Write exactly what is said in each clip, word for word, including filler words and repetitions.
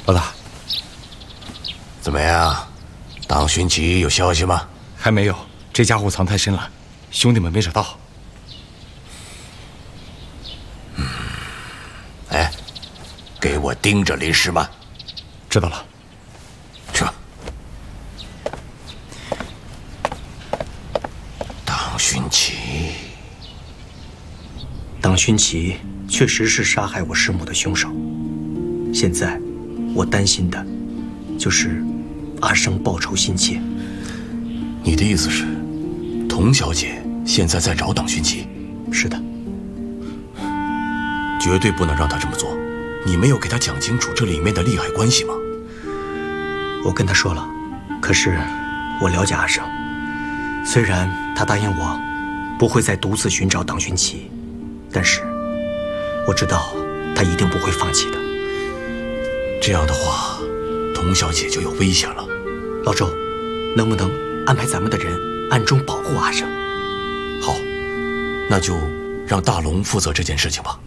老大， 怎么样？党勋旗有消息吗？ 还没有，这家伙藏太深了，兄弟们没找到。 嗯，哎，给我盯着林诗曼。 知道了。 撤。党勋旗。 党勋旗确实是杀害我师母的凶手。现在，我担心的，就是阿生报仇心切。 你的意思是，童小姐现在在找党勋旗？ 是的。 绝对不能让她这么做。你没有给她讲清楚这里面的利害关系吗？ 我跟她说了，可是我了解阿生，虽然他答应我不会再独自寻找党勋旗，但是我知道他一定不会放弃的。 这样的话，童小姐就有危险了。 老周，能不能安排咱们的人暗中保护阿生？ 好，那就让大龙负责这件事情吧。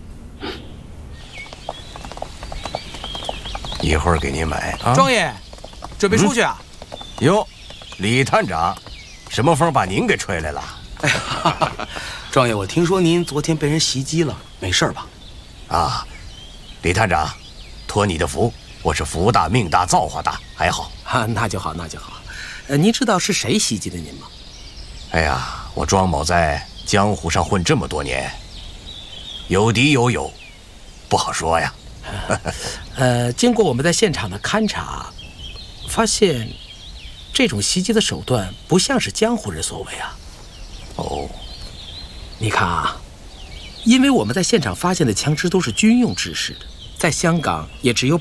一会儿给您买。 啊、庄爷，准备出去啊？ 嗯、哟，李探长，什么风把您给吹来了？ 哎呀，庄爷，我听说您昨天被人袭击了，没事吧？ 啊，李探长，托你的福，我是福大命大造化大，还好。 啊，那就好，那就好。呃，您知道是谁袭击的您吗？ 哎呀，我庄某在江湖上混这么多年，有敌有友，不好说呀。 呃，经过我们在现场的勘查，发现这种袭击的手段不像是江湖人所为啊。 哦， 你看啊，因为我们在现场发现的枪支都是军用制式的，在香港也只有